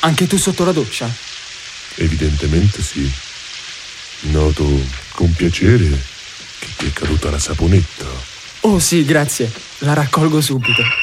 Anche tu sotto la doccia? Evidentemente sì. Noto con piacere che ti è caduta la saponetta. Oh sì, grazie. La raccolgo subito.